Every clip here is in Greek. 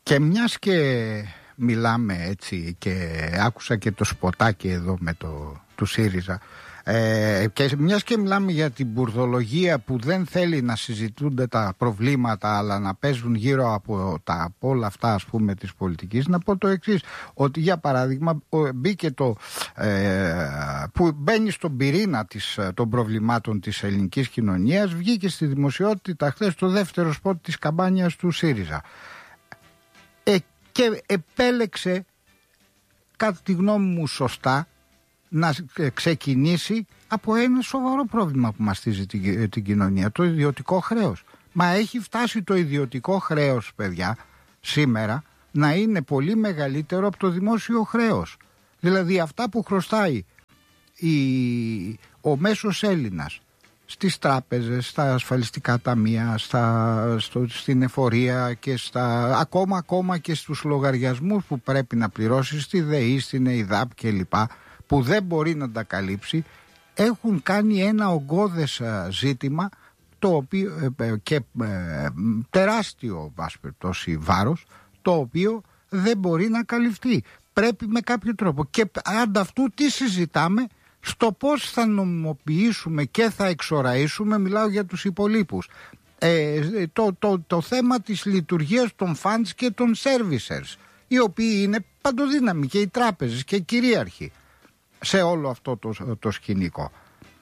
Και μιας και μιλάμε έτσι και άκουσα και το σποτάκι εδώ με του ΣΥΡΙΖΑ, και μιας και μιλάμε για την μπουρδολογία που δεν θέλει να συζητούνται τα προβλήματα αλλά να παίζουν γύρω από όλα αυτά, ας πούμε, της πολιτικής, να πω το εξής, ότι για παράδειγμα μπήκε που μπαίνει στον πυρήνα των προβλημάτων της ελληνικής κοινωνίας, βγήκε στη δημοσιότητα χθες το δεύτερο σποτ της καμπάνιας του ΣΥΡΙΖΑ και επέλεξε, κατά τη γνώμη μου σωστά, να ξεκινήσει από ένα σοβαρό πρόβλημα που μαστίζει την κοινωνία, το ιδιωτικό χρέος. Μα έχει φτάσει το ιδιωτικό χρέος, παιδιά, σήμερα να είναι πολύ μεγαλύτερο από το δημόσιο χρέος. Δηλαδή αυτά που χρωστάει ο μέσος Έλληνας στις τράπεζες, στα ασφαλιστικά ταμεία, στην εφορία και ακόμα και στους λογαριασμούς που πρέπει να πληρώσει στη ΔΕΗ, στην ΕΙΔΑΠ κλπ, που δεν μπορεί να τα καλύψει, έχουν κάνει ένα ογκώδες ζήτημα, το οποίο και τεράστιο βάρος, το οποίο δεν μπορεί να καλυφθεί. Πρέπει με κάποιο τρόπο. Και ανταυτού τι συζητάμε? Στο πώς θα νομιμοποιήσουμε και θα εξοραίσουμε, μιλάω για τους υπολείπους, το θέμα της λειτουργίας των funds και των servicers, οι οποίοι είναι παντοδύναμοι, και οι τράπεζες και κυρίαρχοι σε όλο αυτό το σκηνικό.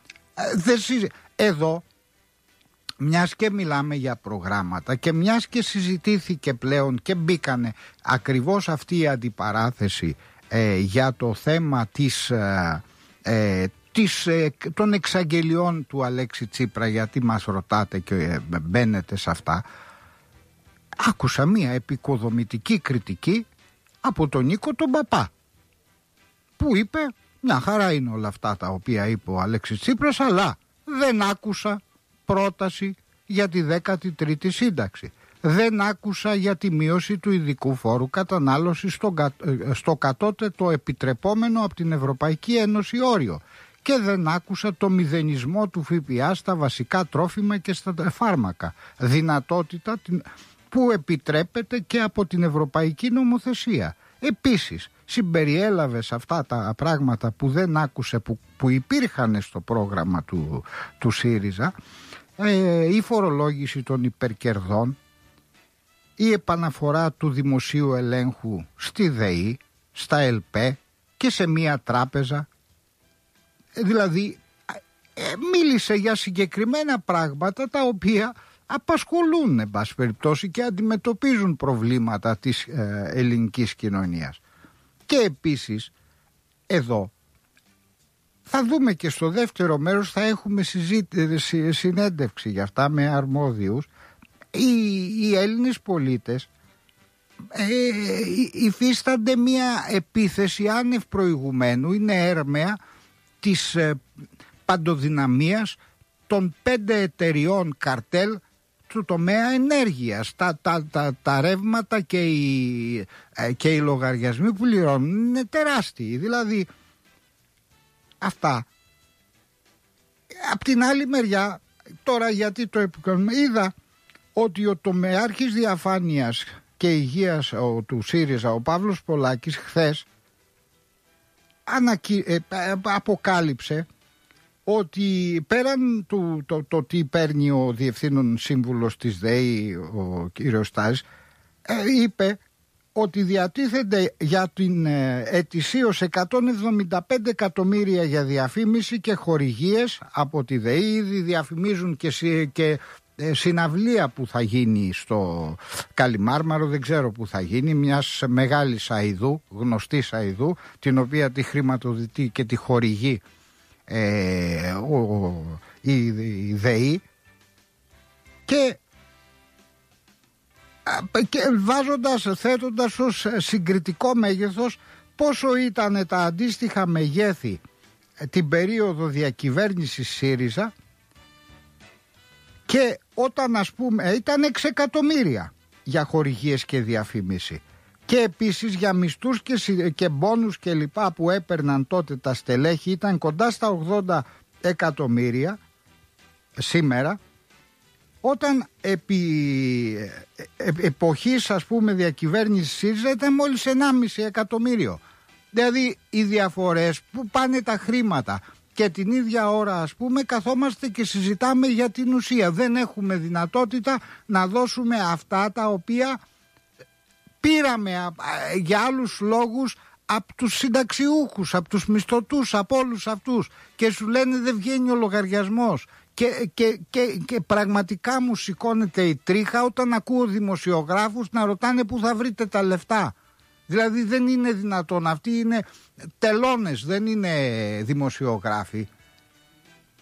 Εδώ, μιας και μιλάμε για προγράμματα και μιας και συζητήθηκε πλέον και μπήκανε ακριβώς αυτή η αντιπαράθεση για το θέμα των εξαγγελιών του Αλέξη Τσίπρα, γιατί μας ρωτάτε και μπαίνετε σε αυτά, άκουσα μια επικοδομητική κριτική από τον Νίκο τον Παπά, που είπε μια χαρά είναι όλα αυτά τα οποία είπε ο Αλέξης Τσίπρας, αλλά δεν άκουσα πρόταση για τη 13η σύνταξη. Δεν άκουσα για τη μείωση του ειδικού φόρου κατανάλωσης στο κατώτατο επιτρεπόμενο από την Ευρωπαϊκή Ένωση όριο. Και δεν άκουσα το μηδενισμό του ΦΠΑ στα βασικά τρόφιμα και στα φάρμακα. Δυνατότητα που επιτρέπεται και από την Ευρωπαϊκή Νομοθεσία. Επίσης, συμπεριέλαβε σε αυτά τα πράγματα που δεν άκουσε, που υπήρχαν στο πρόγραμμα του ΣΥΡΙΖΑ, η φορολόγηση των υπερκερδών, η επαναφορά του δημοσίου ελέγχου στη ΔΕΗ, στα ΕΛΠΕ και σε μία τράπεζα. Δηλαδή μίλησε για συγκεκριμένα πράγματα τα οποία απασχολούν, εν πάση περιπτώσει, και αντιμετωπίζουν προβλήματα της ελληνικής κοινωνίας. Και επίσης εδώ θα δούμε και στο δεύτερο μέρος, θα έχουμε συνέντευξη για αυτά με αρμόδιους. Οι Έλληνες πολίτες υφίστανται μια επίθεση άνευ προηγουμένου, είναι έρμεα της παντοδυναμίας των 5 εταιριών καρτέλ του τομέα ενέργειας. Τα ρεύματα και οι λογαριασμοί που πληρώνουν είναι τεράστιοι. Δηλαδή αυτά. Απ' την άλλη μεριά, τώρα γιατί το επικοινωνούμε, είδα ότι ο τομεάρχης διαφάνειας και υγείας του ΣΥΡΙΖΑ, ο Παύλος Πολάκης, χθες αποκάλυψε ότι πέραν το τι παίρνει ο διευθύνων σύμβουλος της ΔΕΗ, ο κύριος Στάζης, είπε ότι διατίθενται για την ετησίως 175 εκατομμύρια για διαφήμιση και χορηγίες από τη ΔΕΗ. Ήδη διαφημίζουν και συναυλία που θα γίνει στο Καλιμάρμαρο, δεν ξέρω που θα γίνει, μιας μεγάλης αηδού, γνωστής αηδού, την οποία τη χρηματοδοτεί και τη χορηγεί η ΔΕΗ, και θέτοντας ως συγκριτικό μέγεθος πόσο ήταν τα αντίστοιχα μεγέθη την περίοδο διακυβέρνησης ΣΥΡΙΖΑ, και όταν, ας πούμε, ήταν 6 εκατομμύρια για χορηγίες και διαφήμιση, και επίσης για μισθούς και μπόνους και λοιπά που έπαιρναν τότε τα στελέχη, ήταν κοντά στα 80 εκατομμύρια σήμερα, Όταν επί εποχής, ας πούμε, διακυβέρνησης ΣΥΡΙΖΑ ήταν μόλις 1,5 εκατομμύριο. Δηλαδή οι διαφορές που πάνε τα χρήματα και την ίδια ώρα, ας πούμε, καθόμαστε και συζητάμε για την ουσία. Δεν έχουμε δυνατότητα να δώσουμε αυτά τα οποία πήραμε για άλλους λόγους από τους συνταξιούχους, από τους μισθωτούς, από όλους αυτούς, και σου λένε δεν βγαίνει ο λογαριασμός. Και πραγματικά μου σηκώνεται η τρίχα όταν ακούω δημοσιογράφους να ρωτάνε πού θα βρείτε τα λεφτά. Δηλαδή δεν είναι δυνατόν, αυτοί είναι τελώνες, δεν είναι δημοσιογράφοι.